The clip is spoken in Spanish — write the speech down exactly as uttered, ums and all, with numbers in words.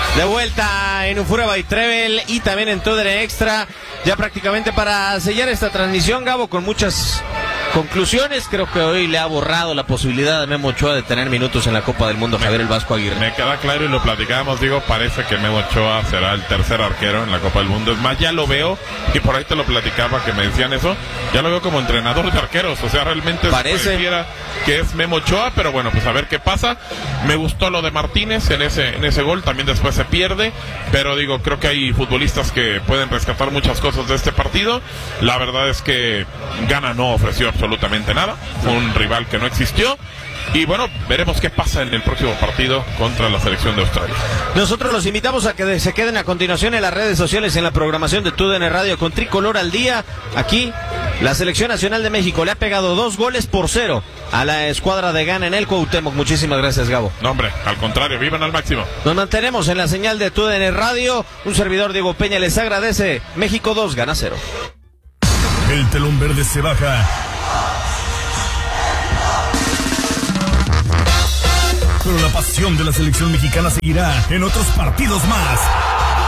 De vuelta en Ufura by Trevel y también en T U D N Extra, ya prácticamente para sellar esta transmisión, Gabo, con muchas conclusiones. Creo que hoy le ha borrado la posibilidad a Memo Ochoa de tener minutos en la Copa del Mundo, Javier el Vasco Aguirre. Me queda claro y lo platicábamos, digo, parece que Memo Ochoa será el tercer arquero en la Copa del Mundo. Es más, ya lo veo, y por ahí te lo platicaba que me decían eso, ya lo veo como entrenador de arqueros, o sea, realmente parece que es Memo Ochoa, pero bueno, pues a ver qué pasa. Me gustó lo de Martínez en ese, en ese gol, también después se pierde, pero digo, creo que hay futbolistas que pueden rescatar muchas cosas de este partido. La verdad es que Ghana no ofreció absolutamente nada, fue un rival que no existió, y bueno, veremos qué pasa en el próximo partido contra la selección de Australia. Nosotros los invitamos a que se queden a continuación en las redes sociales, en la programación de T U D N Radio con Tricolor al Día. Aquí la Selección Nacional de México le ha pegado dos goles por cero a la escuadra de Ghana en el Cuauhtémoc. Muchísimas gracias, Gabo. No, hombre, al contrario, vivan al máximo. Nos mantenemos en la señal de T U D N Radio. Un servidor, Diego Peña, les agradece. México dos, Ghana cero. El telón verde se baja. Pero la pasión de la selección mexicana seguirá en otros partidos más.